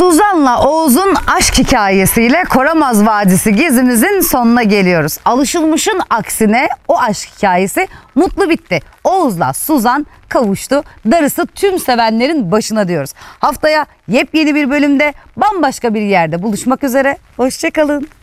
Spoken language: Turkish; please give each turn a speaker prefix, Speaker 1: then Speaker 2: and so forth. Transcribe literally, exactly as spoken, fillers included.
Speaker 1: Suzan'la Oğuz'un aşk hikayesiyle Koramaz Vadisi gezimizin sonuna geliyoruz. Alışılmışın aksine o aşk hikayesi mutlu bitti. Oğuz'la Suzan kavuştu. Darısı tüm sevenlerin başına diyoruz. Haftaya yepyeni bir bölümde bambaşka bir yerde buluşmak üzere. Hoşça kalın.